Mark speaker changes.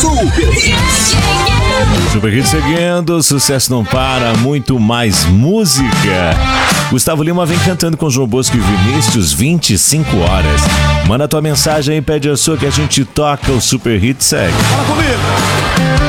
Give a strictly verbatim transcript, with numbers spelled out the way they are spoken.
Speaker 1: Super Hits.
Speaker 2: Super Hits seguindo, sucesso não para, muito mais música. Gustavo Lima vem cantando com João Bosco e Vinícius, vinte e cinco horas. Manda tua mensagem aí, pede a sua que a gente toca o Super Hits, segue.
Speaker 3: Fala comigo.